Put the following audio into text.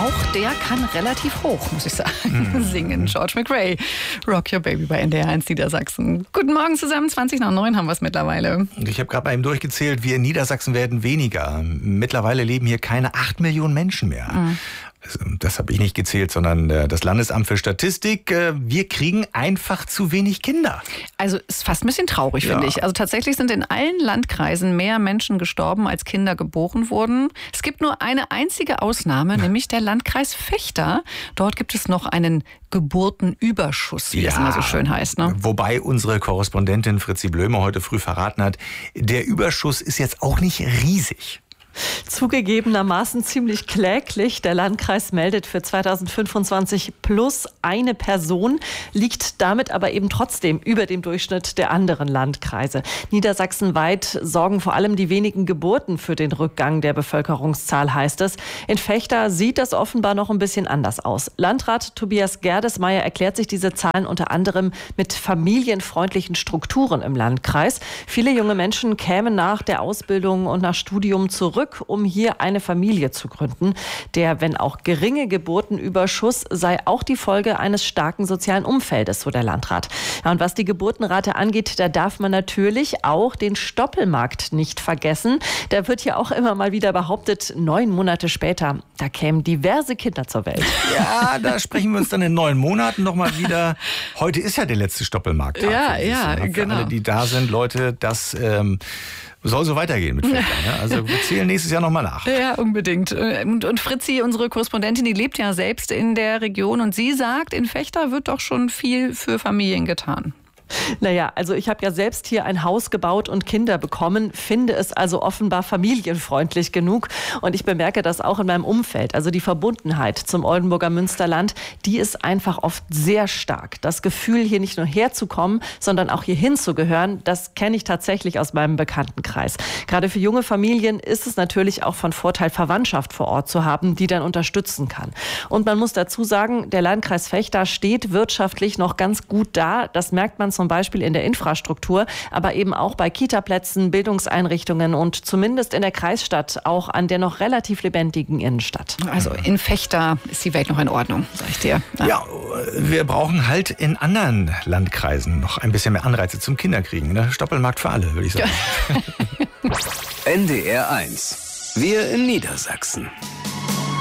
auch der kann relativ hoch, muss ich sagen, singen. George McRae, Rock Your Baby bei NDR 1 Niedersachsen. Guten Morgen zusammen, 20:09 haben wir es mittlerweile. Ich habe gerade mal eben durchgezählt, wir in Niedersachsen werden weniger. Mittlerweile leben hier keine 8 Millionen Menschen mehr. Das habe ich nicht gezählt, sondern das Landesamt für Statistik. Wir kriegen einfach zu wenig Kinder. Also ist fast ein bisschen traurig, finde ich. Also tatsächlich sind in allen Landkreisen mehr Menschen gestorben, als Kinder geboren wurden. Es gibt nur eine einzige Ausnahme, nämlich der Landkreis Vechta. Dort gibt es noch einen Geburtenüberschuss, wie es immer so schön heißt. Ne? Wobei unsere Korrespondentin Fritzi Blömer heute früh verraten hat, der Überschuss ist jetzt auch nicht riesig. Zugegebenermaßen ziemlich kläglich. Der Landkreis meldet für 2025 plus eine Person, liegt damit aber eben trotzdem über dem Durchschnitt der anderen Landkreise. Niedersachsenweit sorgen vor allem die wenigen Geburten für den Rückgang der Bevölkerungszahl, heißt es. In Vechta sieht das offenbar noch ein bisschen anders aus. Landrat Tobias Gerdesmeyer erklärt sich diese Zahlen unter anderem mit familienfreundlichen Strukturen im Landkreis. Viele junge Menschen kämen nach der Ausbildung und nach Studium zurück, um hier eine Familie zu gründen. Der, wenn auch geringe Geburtenüberschuss, sei auch die Folge eines starken sozialen Umfeldes, so der Landrat. Ja, und was die Geburtenrate angeht, da darf man natürlich auch den Stoppelmarkt nicht vergessen. Da wird ja auch immer mal wieder behauptet, 9 Monate später, da kämen diverse Kinder zur Welt. Ja, da sprechen wir uns dann in 9 Monaten nochmal wieder. Heute ist ja der letzte Stoppelmarkt. Ja, für genau. alle, die da sind, Leute, das soll so weitergehen mit Vechta. Ne? Also wir zählen nächstes Jahr nochmal nach. Ja, unbedingt. Und Fritzi, unsere Korrespondentin, die lebt ja selbst in der Region und sie sagt, in Vechta wird doch schon viel für Familien getan. Naja, also ich habe ja selbst hier ein Haus gebaut und Kinder bekommen, finde es also offenbar familienfreundlich genug. Und ich bemerke das auch in meinem Umfeld. Also die Verbundenheit zum Oldenburger Münsterland, die ist einfach oft sehr stark. Das Gefühl, hier nicht nur herzukommen, sondern auch hier hinzugehören, das kenne ich tatsächlich aus meinem Bekanntenkreis. Gerade für junge Familien ist es natürlich auch von Vorteil, Verwandtschaft vor Ort zu haben, die dann unterstützen kann. Und man muss dazu sagen, der Landkreis Vechta steht wirtschaftlich noch ganz gut da. Das merkt man zum Beispiel in der Infrastruktur, aber eben auch bei Kitaplätzen, Bildungseinrichtungen und zumindest in der Kreisstadt auch an der noch relativ lebendigen Innenstadt. Also in Vechta ist die Welt noch in Ordnung, sag ich dir. Ja, wir brauchen halt in anderen Landkreisen noch ein bisschen mehr Anreize zum Kinderkriegen. Ne? Stoppelmarkt für alle, würde ich sagen. NDR 1. Wir in Niedersachsen.